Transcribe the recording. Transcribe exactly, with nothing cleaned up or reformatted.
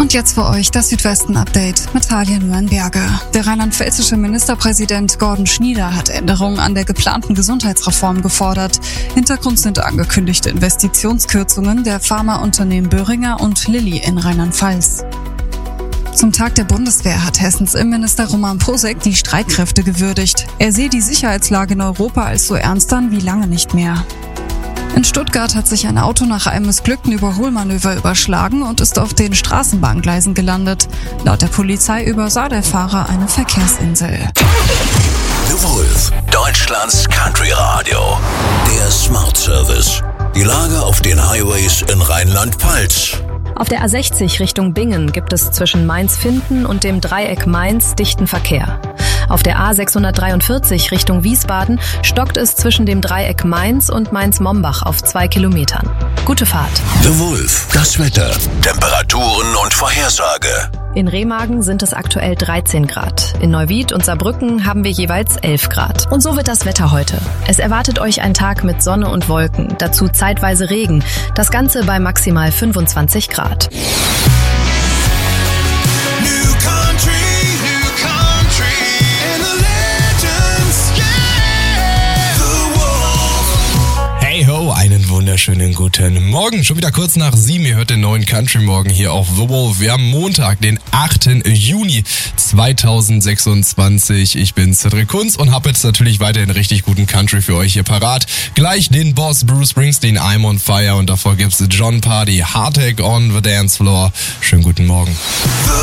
Und jetzt für euch das Südwesten-Update mit Talia Nuernberger. Der rheinland-pfälzische Ministerpräsident Gordon Schnieder hat Änderungen an der geplanten Gesundheitsreform gefordert. Hintergrund sind angekündigte Investitionskürzungen der Pharmaunternehmen Boehringer und Lilly in Rheinland-Pfalz. Zum Tag der Bundeswehr hat Hessens Innenminister Roman Posek die Streitkräfte gewürdigt. Er sehe die Sicherheitslage in Europa als so ernst an wie lange nicht mehr. In Stuttgart hat sich ein Auto nach einem missglückten Überholmanöver überschlagen und ist auf den Straßenbahngleisen gelandet. Laut der Polizei übersah der Fahrer eine Verkehrsinsel. The Wolf, Deutschlands Country Radio. Der Smart Service. Die Lage auf den Highways in Rheinland-Pfalz. Auf der A sechzig Richtung Bingen gibt es zwischen Mainz-Finthen und dem Dreieck Mainz dichten Verkehr. Auf der A sechshundertdreiundvierzig Richtung Wiesbaden stockt es zwischen dem Dreieck Mainz und Mainz-Mombach auf zwei Kilometern. Gute Fahrt. The Wolf, das Wetter, Temperaturen und Vorhersage. In Remagen sind es aktuell dreizehn Grad. In Neuwied und Saarbrücken haben wir jeweils elf Grad. Und so wird das Wetter heute. Es erwartet euch ein Tag mit Sonne und Wolken, dazu zeitweise Regen. Das Ganze bei maximal fünfundzwanzig Grad. Hey ho, einen wunderschönen guten Morgen. Schon wieder kurz nach sieben, ihr hört den neuen Country Morgen hier auf The Wolf. Wir haben Montag, den achten Juni zweitausendsechsundzwanzig. Ich bin Cedric Kunz und habe jetzt natürlich weiterhin richtig guten Country für euch hier parat. Gleich den Boss Bruce Springsteen, I'm on Fire, und davor gibt's John Party, Heartache on the Dance Floor. Schönen guten Morgen.